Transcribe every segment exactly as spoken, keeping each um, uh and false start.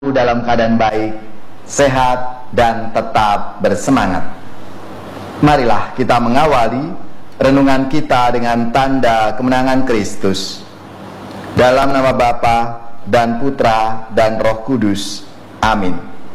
selalu dalam keadaan baik, sehat, dan tetap bersemangat. Marilah kita mengawali renungan kita dengan tanda kemenangan Kristus. Dalam nama Bapa dan Putra dan Roh Kudus. Amin.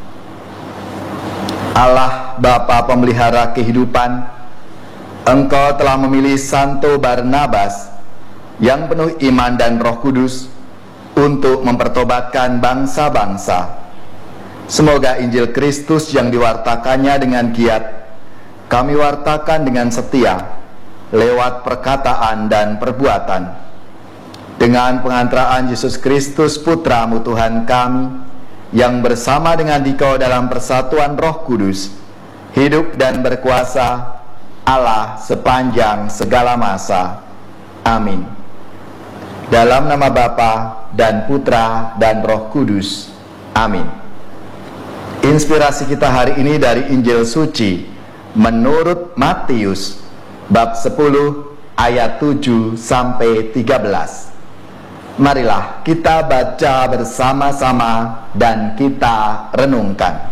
Allah Bapa pemelihara kehidupan, Engkau telah memilih Santo Barnabas yang penuh iman dan Roh Kudus untuk mempertobatkan bangsa-bangsa. Semoga Injil Kristus yang diwartakannya dengan giat kami wartakan dengan setia lewat perkataan dan perbuatan. Dengan pengantaraan Yesus Kristus Putra-Mu Tuhan kami, yang bersama dengan Dikau dalam persatuan Roh Kudus, hidup dan berkuasa Allah sepanjang segala masa. Amin. Dalam nama Bapa dan Putra dan Roh Kudus. Amin. Inspirasi kita hari ini dari Injil Suci menurut Matius bab sepuluh ayat tujuh sampai tiga belas. Marilah kita baca bersama-sama dan kita renungkan.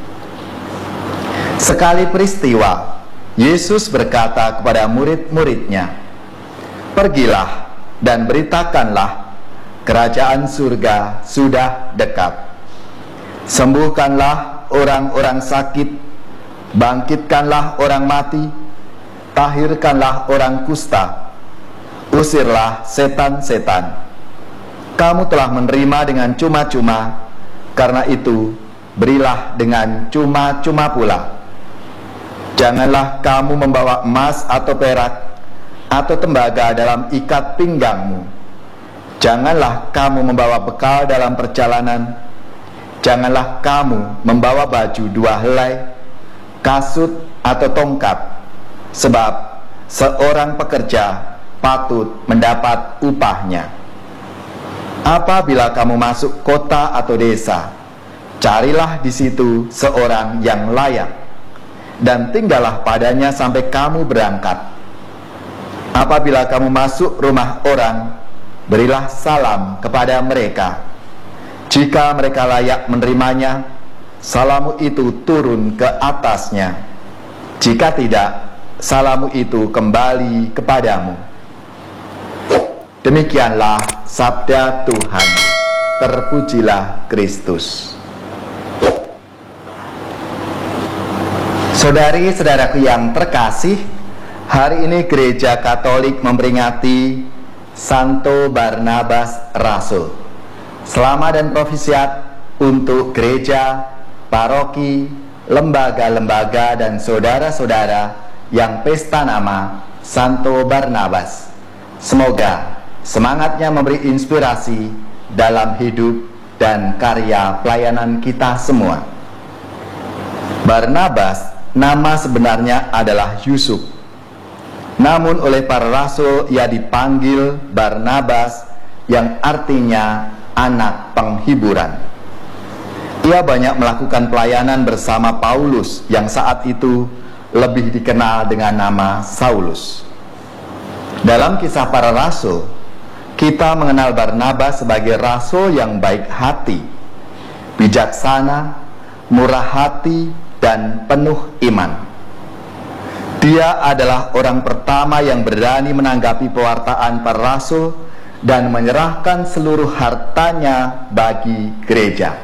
Sekali peristiwa, Yesus berkata kepada murid-muridnya, "Pergilah dan beritakanlah, kerajaan surga sudah dekat. Sembuhkanlah orang-orang sakit, bangkitkanlah orang mati, tahirkanlah orang kusta, usirlah setan-setan. Kamu telah menerima dengan cuma-cuma, karena itu berilah dengan cuma-cuma pula. Janganlah kamu membawa emas atau perak atau tembaga dalam ikat pinggangmu. Janganlah kamu membawa bekal dalam perjalanan. Janganlah kamu membawa baju dua helai, kasut atau tongkat, sebab seorang pekerja patut mendapat upahnya. Apabila kamu masuk kota atau desa, carilah di situ seorang yang layak, dan tinggallah padanya sampai kamu berangkat. Apabila kamu masuk rumah orang, berilah salam kepada mereka. Jika mereka layak menerimanya, salammu itu turun ke atasnya. Jika tidak, salammu itu kembali kepadamu." Demikianlah sabda Tuhan. Terpujilah Kristus. Saudari-saudaraku yang terkasih, hari ini Gereja Katolik memperingati Santo Barnabas Rasul. Selamat dan profisiat untuk gereja, paroki, lembaga-lembaga dan saudara-saudara yang pesta nama Santo Barnabas. Semoga semangatnya memberi inspirasi dalam hidup dan karya pelayanan kita semua. Barnabas nama sebenarnya adalah Yusuf. Namun oleh para rasul ia dipanggil Barnabas, yang artinya anak penghiburan. Ia banyak melakukan pelayanan bersama Paulus yang saat itu lebih dikenal dengan nama Saulus. Dalam kisah para rasul, kita mengenal Barnabas sebagai rasul yang baik hati, bijaksana, murah hati, dan penuh iman. Dia adalah orang pertama yang berani menanggapi pewartaan para rasul dan menyerahkan seluruh hartanya bagi gereja.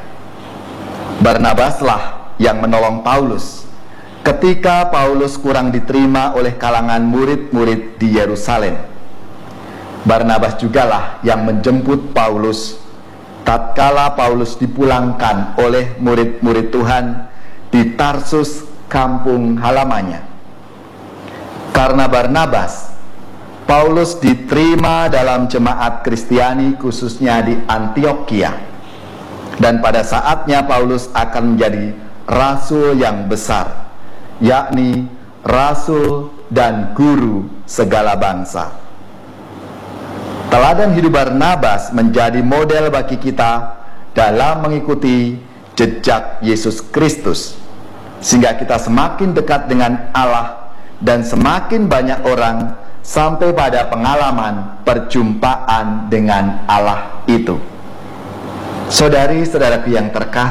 Barnabaslah yang menolong Paulus ketika Paulus kurang diterima oleh kalangan murid-murid di Yerusalem. Barnabas jugalah yang menjemput Paulus tatkala Paulus dipulangkan oleh murid-murid Tuhan di Tarsus, kampung halamannya. Karena Barnabas, Paulus diterima dalam jemaat Kristiani khususnya di Antiokhia. Dan pada saatnya Paulus akan menjadi rasul yang besar, yakni rasul dan guru segala bangsa. Teladan hidup Barnabas menjadi model bagi kita dalam mengikuti jejak Yesus Kristus, sehingga kita semakin dekat dengan Allah dan semakin banyak orang sampai pada pengalaman perjumpaan dengan Allah itu. Saudari-saudaraku yang terkasih,